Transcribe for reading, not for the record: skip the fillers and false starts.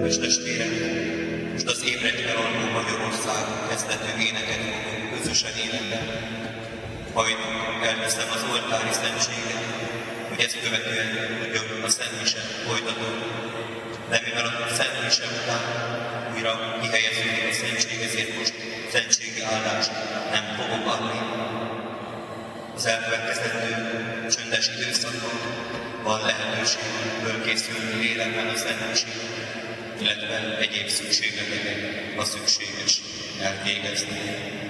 Kedves testvérek, most az ébredj el alvó Magyarország kezdető éneket fogunk közösen énekelni. Hajnal elveszem az oltári szentséget, hogy ezt követően tudjon a Szent Mise folytatódni. De mivel a Szent Mise után újra kihelyeződik a szentség, ezért most szentségi áldást nem fogok adni. Az elkövetkezendő csöndes időszakban van lehetőség fölkészülni lélekben a Szent Misét, illetve egyéb szükségleteket, ha szükséges elvégezni.